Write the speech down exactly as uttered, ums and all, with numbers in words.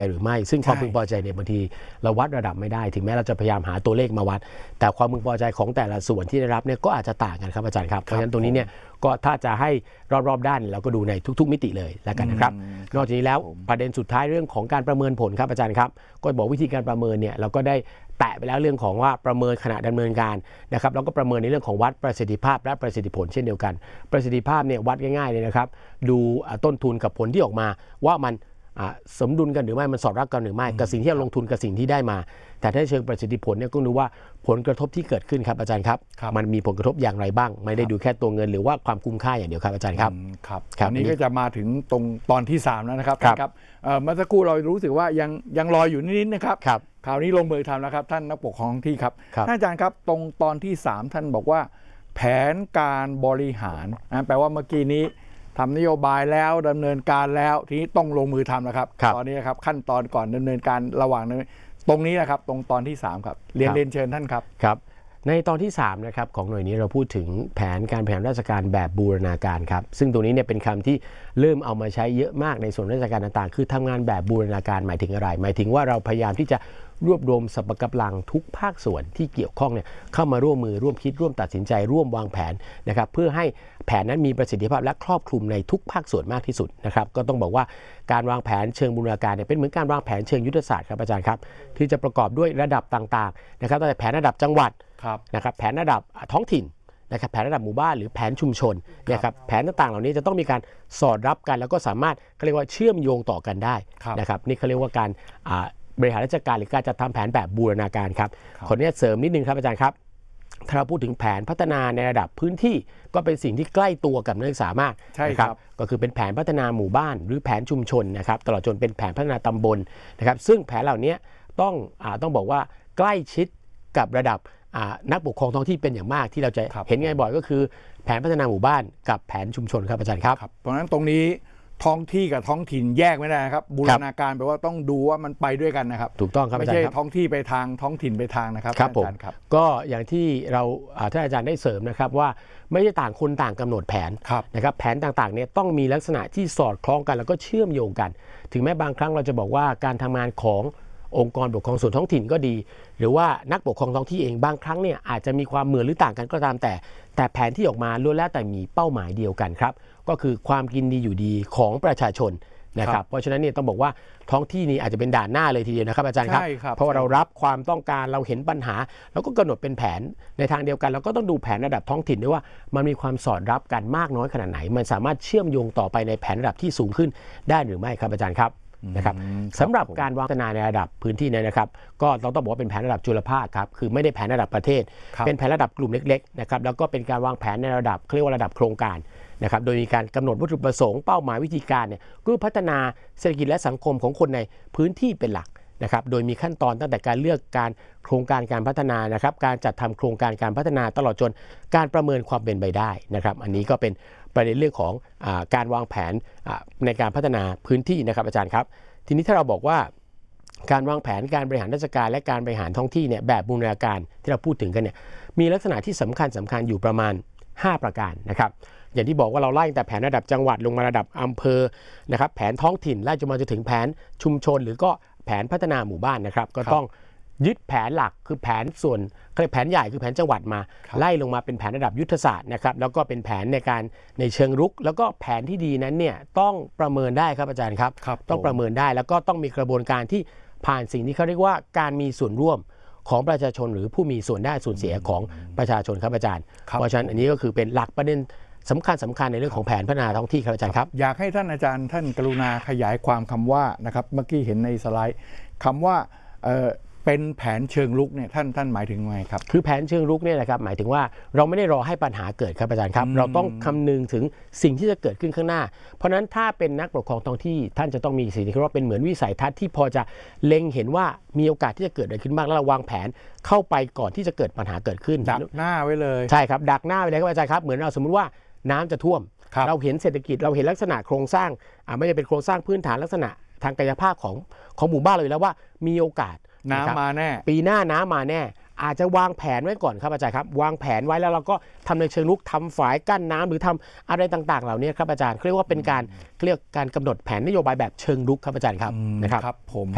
หรือไม่ซึ่งความพึงพอใจเนี่ยบางทีเราวัดระดับไม่ได้ถึงแม้เราจะพยายามหาตัวเลขมาวัดแต่ความพึงพอใจของแต่ละส่วนที่ได้รับเนี่ยก็อาจจะต่างกันครับอาจารย์ครับเพราะฉะนั้นตรงนี้เนี่ยก็ถ้าจะให้รอบๆด้านเราก็ดูในทุกๆมิติเลยแล้วกันนะครับนอกจากนี้แล้วประเด็นสุดท้ายเรื่องของการประเมินผลครับอาจารย์ครับก็บอกวิธีการประเมินเนี่ยเราก็ได้แตะไปแล้วเรื่องของว่าประเมินขณะดำเนินการนะครับแล้วก็ประเมินในเรื่องของวัดประสิทธิภาพและประสิทธิผลเช่นเดียวกันประสิทธิภาพเนี่ยวัดง่ายๆเลยนะครับดูต้นทุนกับผลที่ออกมาว่ามันสมดุลกันหรือไม่มันสอดรับกันหรือไม่กับสิ่งที่เราลงทุนกับสิ่งที่ได้มาแต่ถ้าเชิงประสิทธิผลเนี่ยก็ดูว่าผลกระทบที่เกิดขึ้นครับอาจารย์ครับมันมีผลกระทบอย่างไรบ้างไม่ได้ดูแค่ตัวเงินหรือว่าความคุ้มค่าอย่างเดียวครับอาจารย์ครับครับอันนี้ก็จะมาถึงตรงตอนที่สามแล้วนะครับครับเมื่อสักครู่เรารู้สึกว่ายังยังรออยู่นิดๆนะครับคราวนี้ลงมือทำแล้วครับท่านนักปกครองที่ครับท่านอาจารย์ครับตรงตอนที่สามท่านบอกว่าแผนการบริหารนะแปลว่าเมื่อกี้นี้ทำนโยบายแล้วดำเนินการแล้วทีนี้ต้องลงมือทำแล้วครับตอนนี้นะครับขั้นตอนก่อนดำเนินการระหว่างตรงนี้นะครับตรงตอนที่สามครับเรียนเรียนเชิญท่านครับครับในตอนที่สามนะครับของหน่วยนี้เราพูดถึงแผนการบริหารราชการแบบบูรณาการครับซึ่งตรงนี้เนี่ยเป็นคำที่เริ่มเอามาใช้เยอะมากในส่วนราชการต่างๆคือทำงานแบบบูรณาการหมายถึงอะไรหมายถึงว่าเราพยายามที่จะรวบรวมสรรพกำลังทุกภาคส่วนที่เกี่ยวข้องเนี่ยเข้ามาร่วมมือร่วมคิดร่วมตัดสินใจร่วมวางแผนนะครับเพื่อให้แผนนั้นมีประสิทธิภาพและครอบคลุมในทุกภาคส่วนมากที่สุดนะครับก็ต้องบอกว่าการวางแผนเชิงบูรณาการเนี่ยเป็นเหมือนการวางแผนเชิงยุทธศาสตร์ครับอาจารย์ครับที่จะประกอบด้วยระดับต่างๆนะครับตั้งแต่แผนระดับจังหวัดนะครับแผนระดับท้องถิ่นนะครับแผนระดับหมู่บ้านหรือแผนชุมชนนะครับแผนต่างๆเหล่านี้จะต้องมีการสอดรับกันแล้วก็สามารถเขาเรียกว่าเชื่อมโยงต่อกันได้นะครับนี่เขาเรียกว่าการบริหารราชการหรือการจัดทำแผนแบบบูรณาการครับขออนุญาตเสริมนิดนึงครับอาจารย์ครับถ้าเราพูดถึงแผนพัฒนาในระดับพื้นที่ก็เป็นสิ่งที่ใกล้ตัวกับนักศึกษามากนะครับก็คือเป็นแผนพัฒนาหมู่บ้านหรือแผนชุมชนนะครับตลอดจนเป็นแผนพัฒนาตำบลนะครับซึ่งแผนเหล่านี้ต้องอ่าต้องบอกว่าใกล้ชิดกับระดับนักปกครองท้องที่เป็นอย่างมากที่เราจะเห็นง่ายบ่อยก็คือแผนพัฒนาหมู่บ้านกับแผนชุมชนครับอาจารย์ครับเพราะฉะนั้นตรงนี้ท้องที่กับท้องถิ่นแยกไม่ได้ครับบูรณาการแปลว่าต้องดูว่ามันไปด้วยกันนะครับถูกต้องครับไม่ใช่ท้องที่ไปทางท้องถิ่นไปทางนะครับครับผมก็อย่างที่เราท่านอาจารย์ได้เสริมนะครับว่าไม่ใช่ต่างคนต่างกำหนดแผนนะครับแผนต่างๆเนี่ยต้องมีลักษณะที่สอดคล้องกันแล้วก็เชื่อมโยงกันถึงแม้บางครั้งเราจะบอกว่าการทำงานขององค์กรปกครองส่วนท้องถิ่นก็ดีหรือว่านักปกครองท้องที่เองบางครั้งเนี่ยอาจจะมีความเหมือนหรือต่างกันก็ตามแต่แต่แผนที่ออกมาล้วนแล้วแต่มีเป้าหมายเดียวกันครับก็คือความกินดีอยู่ดีของประชาชนนะครับเพราะฉะนั้นเนี่ยต้องบอกว่าท้องที่นี้อาจจะเป็นด่านหน้าเลยทีเดียวนะครับอาจารย์ครับเพราะว่าเรารับความต้องการเราเห็นปัญหาแล้วก็กำหนดเป็นแผนในทางเดียวกันเราก็ต้องดูแผนระดับท้องถิ่นด้วยว่ามันมีความสอดรับกันมากน้อยขนาดไหนมันสามารถเชื่อมโยงต่อไปในแผนระดับที่สูงขึ้นได้หรือไม่ครับอาจารย์ครับนะครับสำหรับการวางพัฒนาในระดับพื้นที่เนี่ยนะครับก็เราต้องบอกว่าเป็นแผนระดับจุลภาคครับคือไม่ได้แผนระดับประเทศเป็นแผนระดับกลุ่มเล็กๆนะครับแล้วก็เป็นการวางแผนในระดับเรียกว่าระดับโครงการนะครับโดยมีการกำหนดวัตถุประสงค์เป้าหมายวิธีการเนี่ยก็พัฒนาเศรษฐกิจและสังคมของคนในพื้นที่เป็นหลักนะครับโดยมีขั้นตอนตั้งแต่การเลือกการโครงการการพัฒนานะครับการจัดทำโครงการการพัฒนาตลอดจนการประเมินความเป็นไปได้นะครับอันนี้ก็เป็นประเด็นเรื่องของอาการวางแผนในการพัฒนาพื้นที่นะครับอาจารย์ครับทีนี้ถ้าเราบอกว่าการวางแผนการบริหารราชการและการบริหารท้องที่เนี่ยแบบบูรณาการที่เราพูดถึงกันเนี่ยมีลักษณะที่สำคัญสำคัญอยู่ประมาณห้าประการนะครับอย่างที่บอกว่าเราไล่แต่แผนระดับจังหวัดลงมาระดับอำเภอนะครับแผนท้องถิ่นไล่จนมาจนถึงแผนชุมชนหรือก็แผนพัฒนาหมู่บ้านนะครับก็ต้องยึดแผนหลักคือแผนส่วนแผนใหญ่คือแผนจังหวัดมาไล่ลงมาเป็นแผนระดับยุทธศาสตร์นะครับแล้วก็เป็นแผนในการในเชิงรุกแล้วก็แผนที่ดีนั้นเนี่ยต้องประเมินได้ครับอาจารย์ครับต้องประเมินได้แล้วก็ต้องมีกระบวนการที่ผ่านสิ่งที่เขาเรียกว่าการมีส่วนร่วมของประชาชนหรือผู้มีส่วนได้ส่วนเสียของประชาชนครับอาจารย์เพราะฉะนั้นอันนี้ก็คือเป็นหลักประเด็นสำคัญสำคัญในเรื่องของแผนพัฒนาท้องที่ครับอาจารย์ครับอยากให้ท่านอาจารย์ท่านกรุณาขยายความคำว่านะครับเมื่อกี้เห็นในสไลด์คำว่าเป็นแผนเชิงรุกเนี่ยท่านท่านหมายถึงไงครับคือแผนเชิงรุกเนี่ยนะครับหมายถึงว่าเราไม่ได้รอให้ปัญหาเกิดครับอาจารย์ครับเราต้องคำนึงถึงสิ่งที่จะเกิดขึ้นข้างหน้าเพราะนั้นถ้าเป็นนักปกครองท้องที่ท่านจะต้องมีสิ่งที่เรียกว่าเป็นเหมือนวิสัยทัศน์ที่พอจะเล็งเห็นว่ามีโอกาสที่จะเกิดอะไรขึ้นบ้างแล้วเราวางแผนเข้าไปก่อนที่จะเกิดปัญหาเกิดขึ้นดักหน้าไว้เลยใช่ครับดักหน้าไว้เลยครับอาจารย์ครับเหมือนเราสมมติว่าน้ำจะท่วมเราเห็นเศรษฐกิจเราเห็นลักษณะโครงสร้างไม่ใช่เป็นโครงสร้างพื้นฐานลักษณะทางกายภาพของของหมู่บ้านเลยแล้วว่ามีโอกาสน้ำมาแน่ปีหน้าน้ำมาแน่อาจจะวางแผนไว้ก่อนครับอาจารย์ครับวางแผนไว้แล้วเราก็ทำในเชิงลุกทำฝายกั้นน้ำหรือทำอะไรต่างๆเหล่านี้ครับอาจารย์เรียกว่าเป็นการเรียกการกำหนดแผนนโยบายแบบเชิงลุกครับอาจารย์ครับนะครับผม